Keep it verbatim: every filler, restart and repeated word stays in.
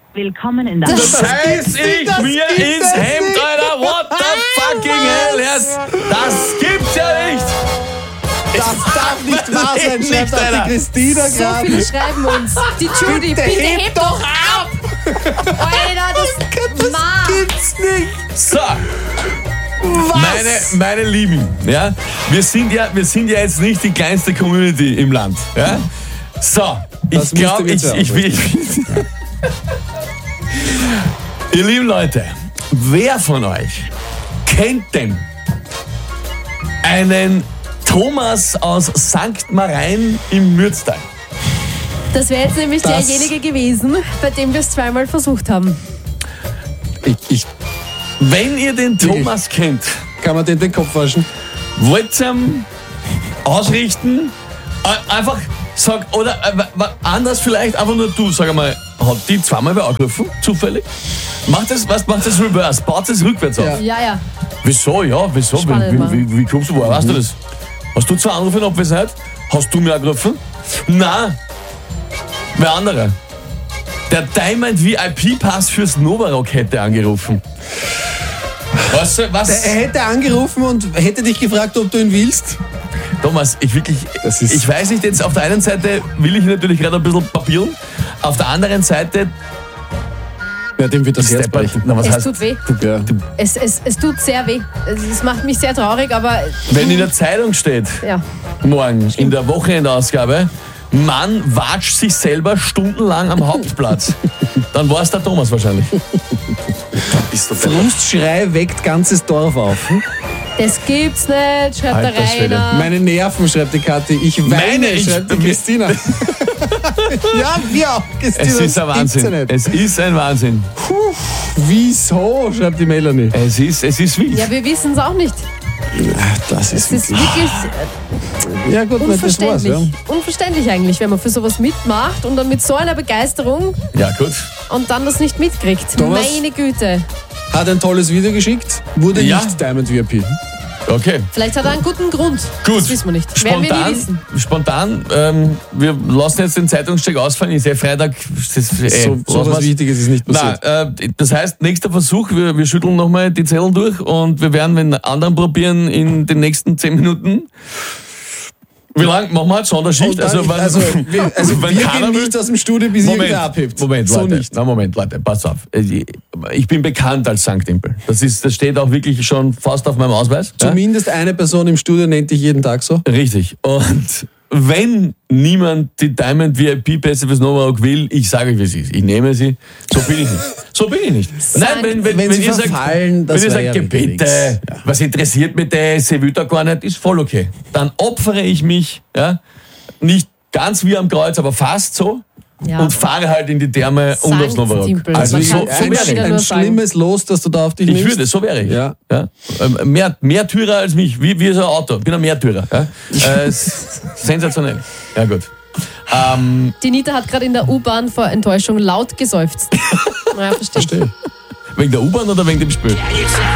Willkommen in der Das scheiß ich das mir gibt ins es Hemd, nicht. Alter. What the fucking hell? Yes. Das gibt's ja nicht. Das darf nicht wahr sein, Nicht, schreibt auch Alter. die Christina So gerade. viele schreiben uns. Die Judy, bitte, heb heb doch ab! Alter, das... Ma! Gibt's nicht. So. Meine, meine Lieben, ja, wir sind ja, wir sind ja jetzt nicht die kleinste Community im Land. Ja? So, Das ich glaube, musst ich, du mir ich will. Ihr lieben Leute, wer von euch kennt denn einen Thomas aus Sankt Marein im Mürztal? Das wäre jetzt nämlich Das- derjenige gewesen, bei dem wir es zweimal versucht haben. Ich, ich Wenn ihr den Thomas kennt, kann man den den Kopf waschen. wollt ihr ihm ausrichten? Äh, Einfach sag, oder äh, wa- wa- anders vielleicht, einfach nur du, sag einmal, hat die zweimal wer angerufen, zufällig? Macht das, was macht das reverse? Baut das rückwärts auf? Ja. Ja, ja. Wieso, ja, wieso? Spannend, wie, Mann. wie, wie, wie kommst du, woher weißt du das? Hast du zwei Anrufe in Abwesenheit? Hast du mir angerufen? Nein. Wer andere? Der Diamond V I P-Pass fürs Novarock hätte angerufen. Weißt du, was? Er hätte angerufen und hätte dich gefragt, ob du ihn willst. Thomas, ich wirklich, Das ist- ich weiß nicht, jetzt auf der einen Seite will ich natürlich gerade ein bisschen papieren, auf der anderen Seite, Ja, dem wird das Herz Steppert. brechen. Na, was Es heißt, tut weh. Ja. Es, es, es tut sehr weh. Es, es macht mich sehr traurig, aber wenn in der Zeitung steht, ja. morgen in der Wochenendausgabe, Mann watscht sich selber stundenlang am Hauptplatz, dann war es der Thomas wahrscheinlich. Bist du Frustschrei weckt ganzes Dorf auf. Das gibt's nicht, schreibt Alter der Schwede. Rainer. Meine Nerven, schreibt die Kathi. Ich weine, Meine, ich- schreibt die Christina. Ja, wir auch, Christina. Es ist das ein gibt's ja Wahnsinn. nicht. Es ist ein Wahnsinn. Wieso, schreibt die Melanie. Es ist, es ist wie. Ja, wir wissen es auch nicht. Das Es ist wirklich äh, Ja gut, das war's. unverständlich. Ja. Unverständlich eigentlich, wenn man für sowas mitmacht und dann mit so einer Begeisterung Ja, gut. und dann das nicht mitkriegt. Thomas? Meine Güte. Hat ein tolles Video geschickt, wurde Ja. nicht Diamond V I P. Okay. Vielleicht hat er einen guten Grund. Gut. Das wissen wir nicht. Werden wir nie wissen. Spontan, spontan ähm, wir lassen jetzt den Zeitungsstück ausfallen. Ist ja Freitag. Das ist, äh, So, so lassen was wir's. Wichtiges ist nicht passiert. Nein, äh, das heißt, nächster Versuch, wir, wir schütteln nochmal die Zellen durch und wir werden mit anderen probieren in den nächsten zehn Minuten. Wie lange machen wir jetzt Sonderschicht? Und dann- also, wenn, also, wir, also wenn wir keiner gehen will- nicht aus dem Studio, bis Moment, irgendwer abhebt. Moment, so Leute. nicht. Na, Moment, Leute, pass auf. Ich bin bekannt als Sankt Impel. Das, ist, das steht auch wirklich schon fast auf meinem Ausweis. Ja? Zumindest eine Person im Studio nennt dich jeden Tag so. Richtig. Und wenn niemand die Diamond V I P-Pässe fürs Novarock will, ich sage euch, wie es ist. Ich nehme sie. So bin ich nicht. So bin ich nicht. Nein, wenn, wenn, Wenn wenn, sie ihr sagt, verfallen, das wenn ihr wäre sagt, ja ja, wirklich bitte, nix. Ja. was interessiert mich das, sie will da gar nicht, ist voll okay. Dann opfere ich mich, ja, nicht ganz wie am Kreuz, aber fast so. Ja. Und fahre halt in die Therme und aufs Sankt Novarock. Impel. Also Man so, kann so es wäre immer ich. wieder ein nur sagen. schlimmes Los, dass du da auf dich Ich nimmst. würde, so wäre ich. Ja. Ja? Ähm, Mehr, Mehrtürer als mich, wie, wie so ein Auto. Ich bin ein Mehrtürer. Ja? Äh, s- sensationell. Ja, gut. Ähm, Die Nita hat gerade in der U-Bahn vor Enttäuschung laut geseufzt. Naja, verstehe. wegen der U-Bahn oder wegen dem Spiel?